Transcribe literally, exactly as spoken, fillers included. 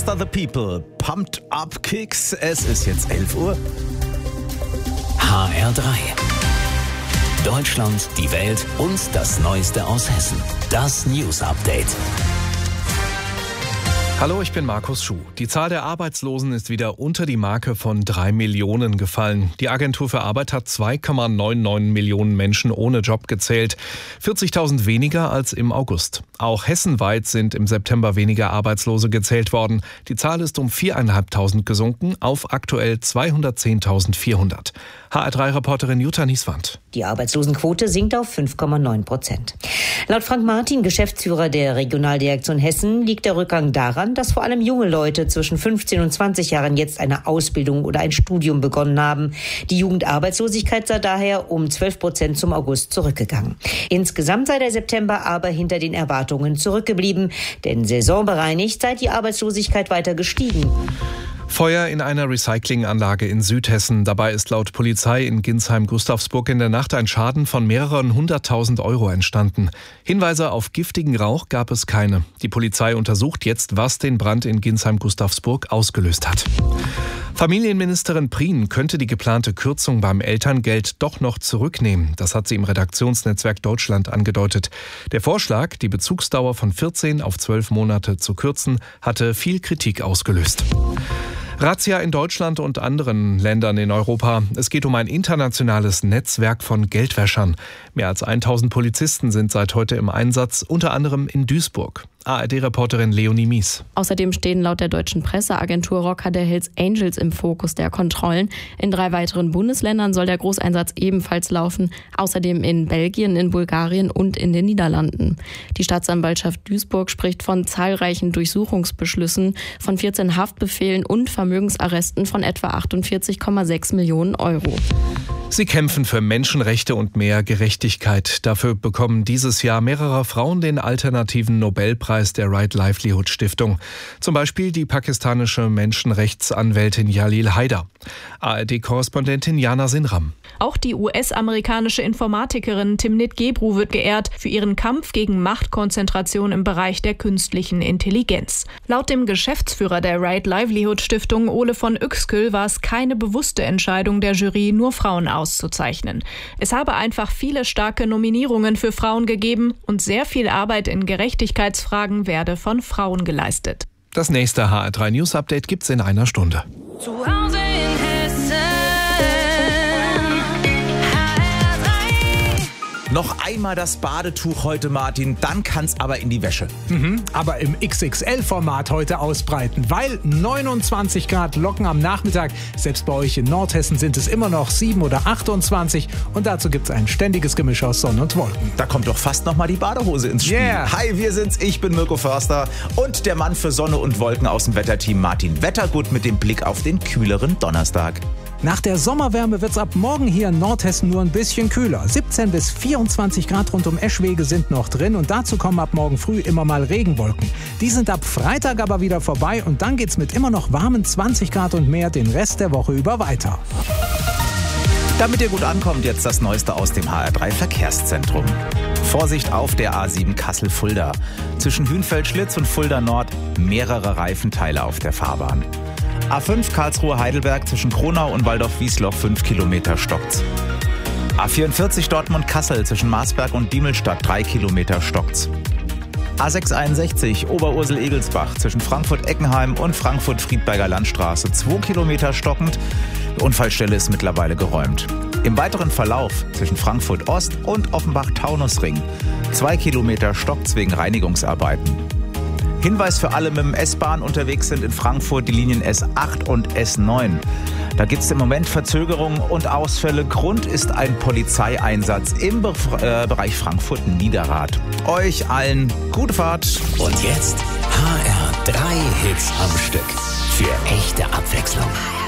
Faster the People, Pumped Up Kicks. Es ist jetzt elf Uhr. H R drei. Deutschland, die Welt und das Neueste aus Hessen. Das News Update. Hallo, ich bin Markus Schuh. Die Zahl der Arbeitslosen ist wieder unter die Marke von drei Millionen gefallen. Die Agentur für Arbeit hat zwei Komma neunundneunzig Millionen Menschen ohne Job gezählt. vierzigtausend weniger als im August. Auch hessenweit sind im September weniger Arbeitslose gezählt worden. Die Zahl ist um viertausendfünfhundert gesunken auf aktuell zweihundertzehntausendvierhundert. H R drei Reporterin Jutta Nieswand. Die Arbeitslosenquote sinkt auf fünf Komma neun Prozent. Laut Frank Martin, Geschäftsführer der Regionaldirektion Hessen, liegt der Rückgang daran, dass vor allem junge Leute zwischen fünfzehn und zwanzig Jahren jetzt eine Ausbildung oder ein Studium begonnen haben. Die Jugendarbeitslosigkeit sei daher um zwölf Prozent zum August zurückgegangen. Insgesamt sei der September aber hinter den Erwartungen zurückgeblieben, denn saisonbereinigt sei die Arbeitslosigkeit weiter gestiegen. Feuer in einer Recyclinganlage in Südhessen. Dabei ist laut Polizei in Ginsheim-Gustavsburg in der Nacht ein Schaden von mehreren hunderttausend Euro entstanden. Hinweise auf giftigen Rauch gab es keine. Die Polizei untersucht jetzt, was den Brand in Ginsheim-Gustavsburg ausgelöst hat. Familienministerin Prien könnte die geplante Kürzung beim Elterngeld doch noch zurücknehmen. Das hat sie im Redaktionsnetzwerk Deutschland angedeutet. Der Vorschlag, die Bezugsdauer von vierzehn auf zwölf Monate zu kürzen, hatte viel Kritik ausgelöst. Razzia in Deutschland und anderen Ländern in Europa. Es geht um ein internationales Netzwerk von Geldwäschern. Mehr als tausend Polizisten sind seit heute im Einsatz, unter anderem in Duisburg. A R D-Reporterin Leonie Mies. Außerdem stehen laut der deutschen Presseagentur Rocker der Hells Angels im Fokus der Kontrollen. In drei weiteren Bundesländern soll der Großeinsatz ebenfalls laufen. Außerdem in Belgien, in Bulgarien und in den Niederlanden. Die Staatsanwaltschaft Duisburg spricht von zahlreichen Durchsuchungsbeschlüssen, von vierzehn Haftbefehlen und Vermögensarresten von etwa achtundvierzig Komma sechs Millionen Euro. Sie kämpfen für Menschenrechte und mehr Gerechtigkeit. Dafür bekommen dieses Jahr mehrere Frauen den alternativen Nobelpreis der Right Livelihood Stiftung. Zum Beispiel die pakistanische Menschenrechtsanwältin Jalil Haider. A R D-Korrespondentin Jana Sinram. Auch die U S-amerikanische Informatikerin Timnit Gebru wird geehrt für ihren Kampf gegen Machtkonzentration im Bereich der künstlichen Intelligenz. Laut dem Geschäftsführer der Right Livelihood Stiftung, Ole von Uexküll, war es keine bewusste Entscheidung der Jury, nur Frauen auszuzeichnen. Es habe einfach viele starke Nominierungen für Frauen gegeben und sehr viel Arbeit in Gerechtigkeitsfragen werde von Frauen geleistet. Das nächste H R drei News Update gibt's in einer Stunde. Zu Hause in Hessen. Noch einmal das Badetuch heute, Martin, dann kann's aber in die Wäsche. Mhm, aber im X X L-Format heute ausbreiten, weil neunundzwanzig Grad Locken am Nachmittag. Selbst bei euch in Nordhessen sind es immer noch sieben oder achtundzwanzig und dazu gibt's ein ständiges Gemisch aus Sonne und Wolken. Da kommt doch fast noch mal die Badehose ins Spiel. Yeah. Hi, wir sind's, ich bin Mirko Förster und der Mann für Sonne und Wolken aus dem Wetterteam Martin Wettergut mit dem Blick auf den kühleren Donnerstag. Nach der Sommerwärme wird's ab morgen hier in Nordhessen nur ein bisschen kühler. siebzehn bis vierundzwanzig Grad rund um Eschwege sind noch drin und dazu kommen ab morgen früh immer mal Regenwolken. Die sind ab Freitag aber wieder vorbei und dann geht's mit immer noch warmen zwanzig Grad und mehr den Rest der Woche über weiter. Damit ihr gut ankommt, jetzt das Neueste aus dem H R drei Verkehrszentrum. Vorsicht auf der A sieben Kassel-Fulda. Zwischen Hünfeld-Schlitz und Fulda Nord mehrere Reifenteile auf der Fahrbahn. A fünf Karlsruhe-Heidelberg zwischen Kronau und Waldorf-Wiesloch fünf Kilometer stockt's. A vierundvierzig Dortmund-Kassel zwischen Marsberg und Diemelstadt drei Kilometer stockt's. A sechshunderteinundsechzig Oberursel-Egelsbach zwischen Frankfurt-Eckenheim und Frankfurt-Friedberger Landstraße zwei Kilometer stockend. Die Unfallstelle ist mittlerweile geräumt. Im weiteren Verlauf zwischen Frankfurt-Ost und Offenbach-Taunusring zwei Kilometer stockt's wegen Reinigungsarbeiten. Hinweis für alle mit dem S-Bahn unterwegs sind in Frankfurt die Linien S acht und S neun. Da gibt es im Moment Verzögerungen und Ausfälle. Grund ist ein Polizeieinsatz im Be- äh, Bereich Frankfurt-Niederrad. Euch allen gute Fahrt. Und jetzt H R drei Hits am Stück. Für echte Abwechslung.